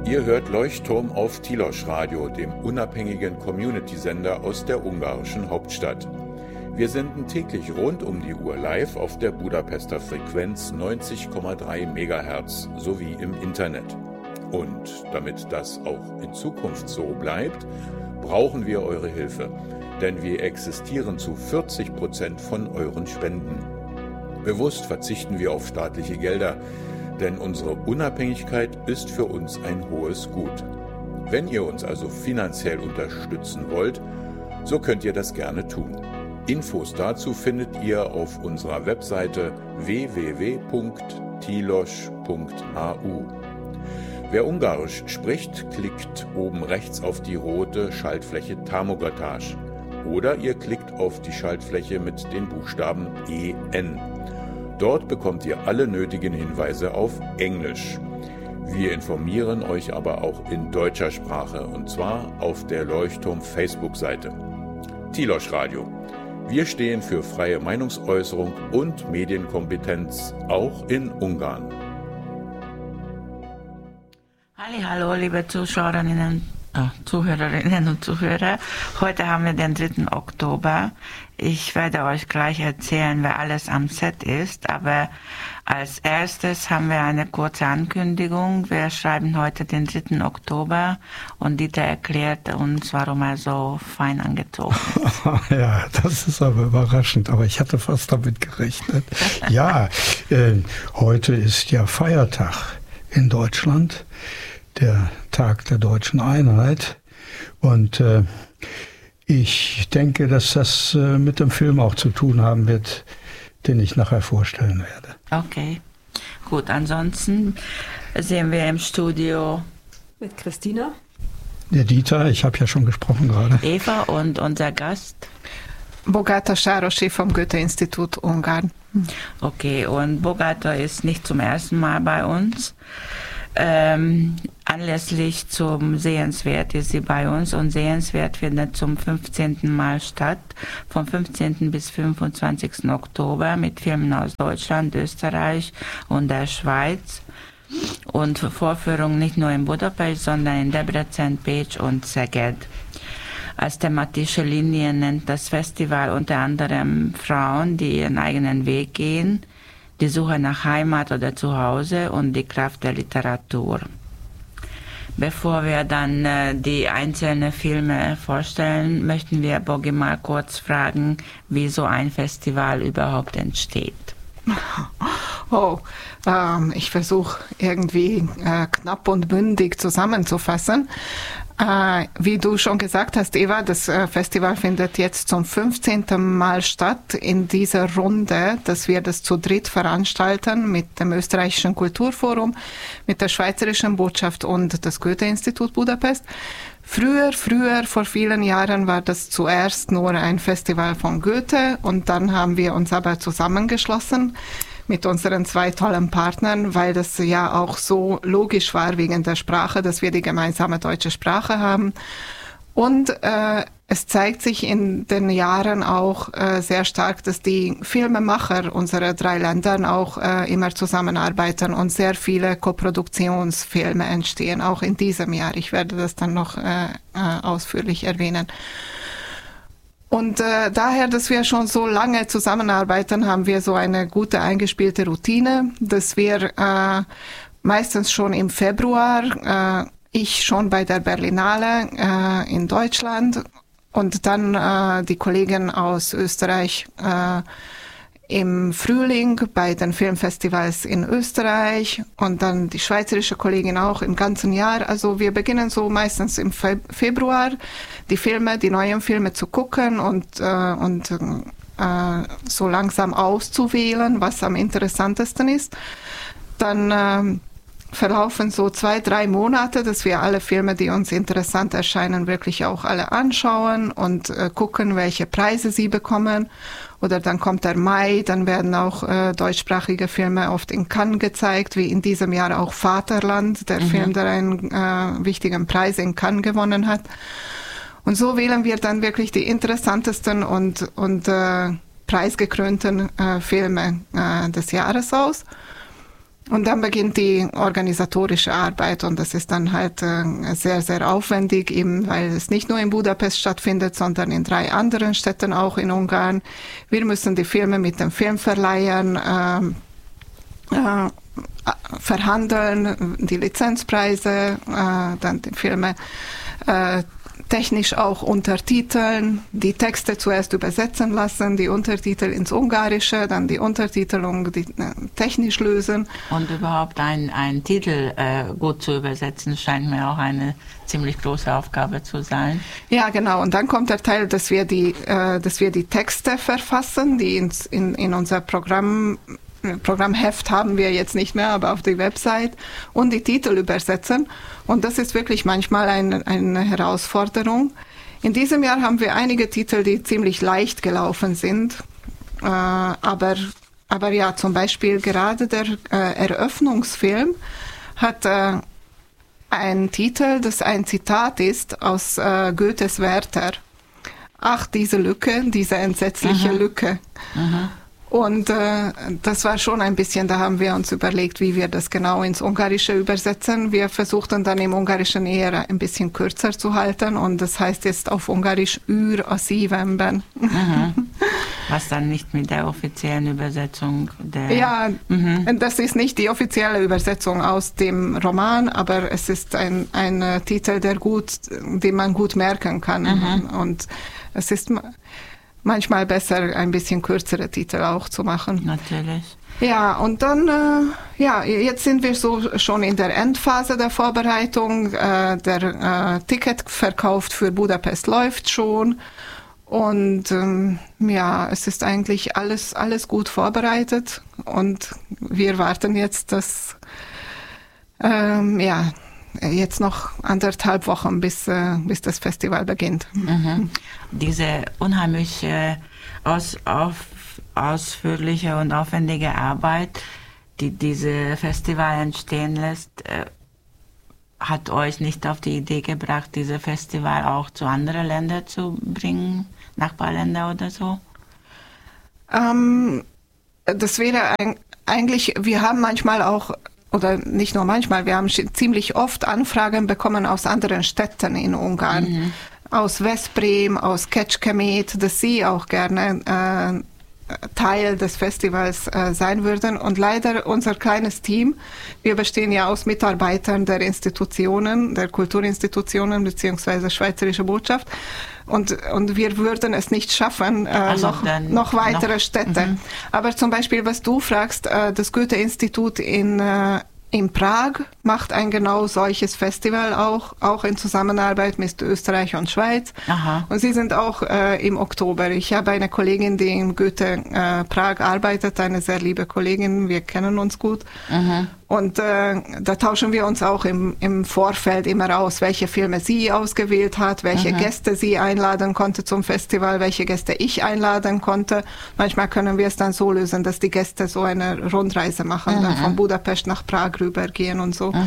Ihr hört Leuchtturm auf Tilos Radio, dem unabhängigen Community-Sender aus der ungarischen Hauptstadt. Wir senden täglich rund um die Uhr live auf der Budapester Frequenz 90,3 MHz sowie im Internet. Und damit das auch in Zukunft so bleibt, brauchen wir eure Hilfe, denn wir existieren zu 40% von euren Spenden. Bewusst verzichten wir auf staatliche Gelder, denn unsere Unabhängigkeit ist für uns ein hohes Gut. Wenn ihr uns also finanziell unterstützen wollt, so könnt ihr das gerne tun. Infos dazu findet ihr auf unserer Webseite www.tilos.hu. Wer Ungarisch spricht, klickt oben rechts auf die rote Schaltfläche Támogatás oder ihr klickt auf die Schaltfläche mit den Buchstaben EN. Dort bekommt ihr alle nötigen Hinweise auf Englisch. Wir informieren euch aber auch in deutscher Sprache, und zwar auf der Leuchtturm Facebook-Seite. Tilos Radio. Wir stehen für freie Meinungsäußerung und Medienkompetenz, auch in Ungarn. Hallo, liebe Zuhörerinnen und Zuhörer. Heute haben wir den 3. Oktober. Ich werde euch gleich erzählen, wer alles am Set ist, aber als erstes haben wir eine kurze Ankündigung. Wir schreiben heute den 3. Oktober und Dieter erklärt uns, warum er so fein angezogen ist. Ja, das ist aber überraschend, aber ich hatte fast damit gerechnet. Ja, heute ist ja Feiertag in Deutschland, der Tag der deutschen Einheit, und ich denke, dass das mit dem Film auch zu tun haben wird, den ich nachher vorstellen werde. Okay, gut. Ansonsten sehen wir im Studio mit Christina, der Dieter, ich habe ja schon gesprochen gerade, Eva und unser Gast Bogata Sárosi vom Goethe-Institut Ungarn. Okay, und Bogata ist nicht zum ersten Mal bei uns. Anlässlich zum Sehenswert ist sie bei uns, und Sehenswert findet zum 15. Mal statt, vom 15. bis 25. Oktober mit Filmen aus Deutschland, Österreich und der Schweiz, und Vorführungen nicht nur in Budapest, sondern in Debrecen, Pécs und Szeged. Als thematische Linie nennt das Festival unter anderem Frauen, die ihren eigenen Weg gehen, die Suche nach Heimat oder Zuhause und die Kraft der Literatur. Bevor wir dann die einzelnen Filme vorstellen, möchten wir Bogi mal kurz fragen, wie so ein Festival überhaupt entsteht. Ich versuche irgendwie knapp und bündig zusammenzufassen. Wie du schon gesagt hast, Eva, das Festival findet jetzt zum 15. Mal statt in dieser Runde, dass wir das zu dritt veranstalten mit dem Österreichischen Kulturforum, mit der Schweizerischen Botschaft und das Goethe-Institut Budapest. Früher, vor vielen Jahren war das zuerst nur ein Festival von Goethe, und dann haben wir uns aber zusammengeschlossen mit unseren 2 tollen Partnern, weil das ja auch so logisch war wegen der Sprache, dass wir die gemeinsame deutsche Sprache haben. Und es zeigt sich in den Jahren auch sehr stark, dass die Filmemacher unserer 3 Ländern auch immer zusammenarbeiten und sehr viele Koproduktionsfilme entstehen, auch in diesem Jahr. Ich werde das dann noch ausführlich erwähnen. Und daher, dass wir schon so lange zusammenarbeiten, haben wir so eine gute eingespielte Routine, dass wir meistens schon im Februar, ich schon bei der Berlinale in Deutschland und dann die Kollegen aus Österreich im Frühling bei den Filmfestivals in Österreich und dann die schweizerische Kollegin auch im ganzen Jahr. Also wir beginnen so meistens im Februar die neuen Filme zu gucken und so langsam auszuwählen, was am interessantesten ist. Dann verlaufen so 2-3 Monate, dass wir alle Filme, die uns interessant erscheinen, wirklich auch alle anschauen und gucken, welche Preise sie bekommen. Oder dann kommt der Mai, dann werden auch deutschsprachige Filme oft in Cannes gezeigt, wie in diesem Jahr auch Vaterland, der Film, der einen wichtigen Preis in Cannes gewonnen hat. Und so wählen wir dann wirklich die interessantesten und preisgekrönten Filme des Jahres aus. Und dann beginnt die organisatorische Arbeit und das ist dann halt sehr, sehr aufwendig, eben weil es nicht nur in Budapest stattfindet, sondern in 3 anderen Städten auch in Ungarn. Wir müssen die Filme mit den Filmverleihern verhandeln, die Lizenzpreise, dann die Filme technisch auch untertiteln, die Texte zuerst übersetzen lassen, die Untertitel ins Ungarische, dann die Untertitelung technisch lösen. Und überhaupt einen Titel gut zu übersetzen, scheint mir auch eine ziemlich große Aufgabe zu sein. Ja, genau. Und dann kommt der Teil, dass wir die Texte verfassen, die in unser Programmheft haben wir jetzt nicht mehr, aber auf die Website und die Titel übersetzen. Und das ist wirklich manchmal eine Herausforderung. In diesem Jahr haben wir einige Titel, die ziemlich leicht gelaufen sind. Aber ja, zum Beispiel gerade der Eröffnungsfilm hat einen Titel, das ein Zitat ist aus Goethes Werther. Ach, diese Lücke, diese entsetzliche Lücke. Und das war schon ein bisschen, da haben wir uns überlegt, wie wir das genau ins Ungarische übersetzen. Wir versuchten dann im Ungarischen eher ein bisschen kürzer zu halten und das heißt jetzt auf Ungarisch Ür a szívemben. Was dann nicht mit der offiziellen Übersetzung der... Ja, das ist nicht die offizielle Übersetzung aus dem Roman, aber es ist ein Titel, den man gut merken kann. Und es ist manchmal besser, ein bisschen kürzere Titel auch zu machen. Natürlich. Ja, und dann, jetzt sind wir so schon in der Endphase der Vorbereitung. Der Ticketverkauf für Budapest läuft schon. Und es ist eigentlich alles gut vorbereitet. Und wir warten jetzt, dass jetzt noch 1,5 Wochen, bis das Festival beginnt. Diese unheimlich ausführliche und aufwendige Arbeit, die diese Festival entstehen lässt, hat euch nicht auf die Idee gebracht, diese Festival auch zu anderen Ländern zu bringen, Nachbarländer oder so? Das wäre eigentlich, wir haben manchmal auch, oder nicht nur manchmal, wir haben ziemlich oft Anfragen bekommen aus anderen Städten in Ungarn. Aus Veszprém, aus Kecskemét, dass sie auch gerne Teil des Festivals sein würden. Und leider unser kleines Team, wir bestehen ja aus Mitarbeitern der Institutionen, der Kulturinstitutionen bzw. Schweizerische Botschaft. Und wir würden es nicht schaffen, noch weitere Städte. Aber zum Beispiel, was du fragst, das Goethe-Institut in Prag macht ein genau solches Festival auch in Zusammenarbeit mit Österreich und Schweiz. Und sie sind auch im Oktober. Ich habe eine Kollegin, die in Goethe Prag arbeitet, eine sehr liebe Kollegin, wir kennen uns gut. Und da tauschen wir uns auch im Vorfeld immer aus, welche Filme sie ausgewählt hat, welche Gäste sie einladen konnte zum Festival, welche Gäste ich einladen konnte. Manchmal können wir es dann so lösen, dass die Gäste so eine Rundreise machen, dann von Budapest nach Prag rübergehen und so.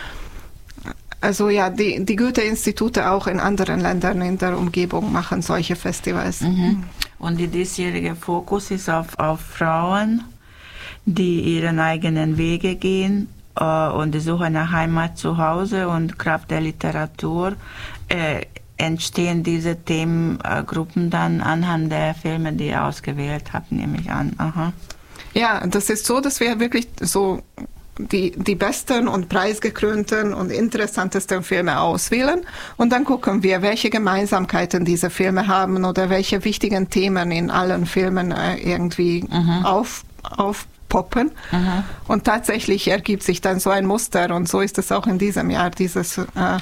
Also ja, die Goethe-Institute auch in anderen Ländern in der Umgebung machen solche Festivals. Und der diesjährige Fokus ist auf Frauen, die ihren eigenen Wege gehen und die Suche nach Heimat zu Hause und Kraft der Literatur. Entstehen diese Themengruppen dann anhand der Filme, die ihr ausgewählt habt, nehme ich an. Ja, das ist so, dass wir wirklich so die besten und preisgekrönten und interessantesten Filme auswählen und dann gucken wir, welche Gemeinsamkeiten diese Filme haben oder welche wichtigen Themen in allen Filmen irgendwie aufpoppen. Und tatsächlich ergibt sich dann so ein Muster und so ist es auch in diesem Jahr, dieses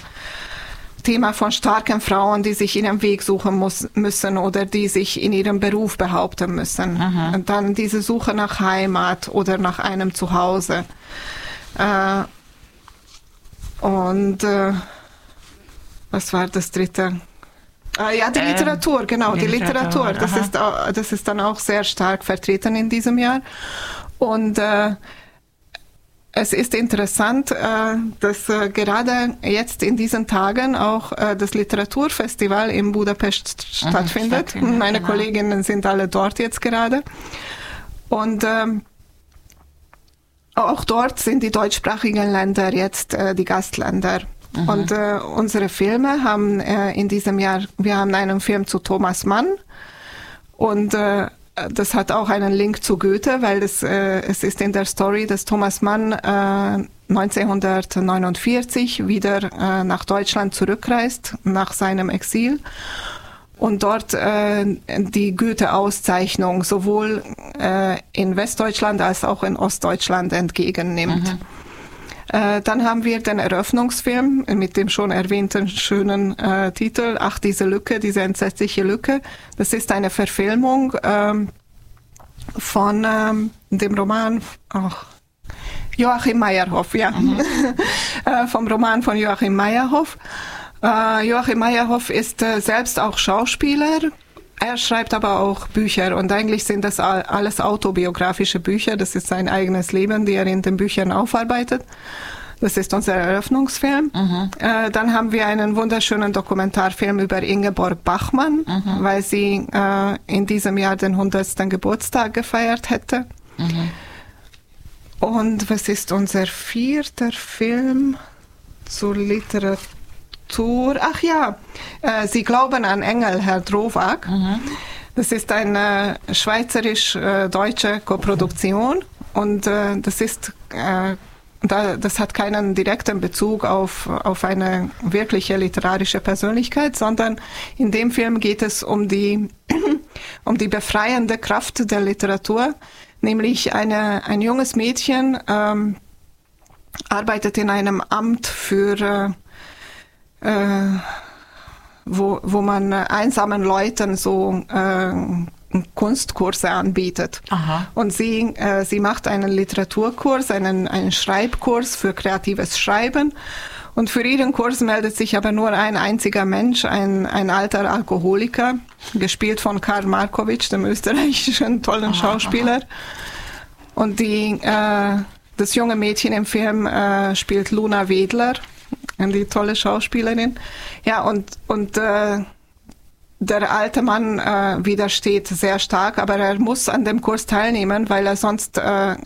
Thema von starken Frauen, die sich ihren Weg suchen müssen oder die sich in ihrem Beruf behaupten müssen. Und dann diese Suche nach Heimat oder nach einem Zuhause. Was war das dritte? Die Literatur, genau, die Literatur. Das ist dann auch sehr stark vertreten in diesem Jahr. Und es ist interessant, dass gerade jetzt in diesen Tagen auch das Literaturfestival in Budapest stattfindet. Meine Kolleginnen sind alle dort jetzt gerade. Und auch dort sind die deutschsprachigen Länder jetzt die Gastländer. Mhm. Und unsere Filme haben in diesem Jahr, wir haben einen Film zu Thomas Mann und das hat auch einen Link zu Goethe, weil es ist in der Story, dass Thomas Mann 1949 wieder nach Deutschland zurückreist, nach seinem Exil. Und dort die Goethe-Auszeichnung sowohl in Westdeutschland als auch in Ostdeutschland entgegennimmt. Mhm. Dann haben wir den Eröffnungsfilm mit dem schon erwähnten schönen Titel Ach, diese Lücke, diese entsetzliche Lücke. Das ist eine Verfilmung von dem Roman Joachim Meyerhoff, ja. Mhm. Vom Roman von Joachim Meyerhoff. Joachim Meyerhoff ist selbst auch Schauspieler. Er schreibt aber auch Bücher und eigentlich sind das alles autobiografische Bücher. Das ist sein eigenes Leben, die er in den Büchern aufarbeitet. Das ist unser Eröffnungsfilm. Mhm. Dann haben wir einen wunderschönen Dokumentarfilm über Ingeborg Bachmann, weil sie in diesem Jahr den 100. Geburtstag gefeiert hätte. Mhm. Und was ist unser 4. Film zur Literatur? Ach ja, Sie glauben an Engel, Herr Drowag. Mhm. Das ist eine schweizerisch-deutsche Koproduktion und das hat keinen direkten Bezug auf eine wirkliche literarische Persönlichkeit, sondern in dem Film geht es um die befreiende Kraft der Literatur, nämlich ein junges Mädchen arbeitet in einem Amt für wo man einsamen Leuten so Kunstkurse anbietet. Aha. Und sie macht einen Literaturkurs, einen Schreibkurs für kreatives Schreiben. Und für ihren Kurs meldet sich aber nur ein einziger Mensch, ein alter Alkoholiker, gespielt von Karl Markowitsch, dem österreichischen tollen Schauspieler. Und das junge Mädchen im Film spielt Luna Wedler, die tolle Schauspielerin. Ja, und der alte Mann widersteht sehr stark, aber er muss an dem Kurs teilnehmen, weil er sonst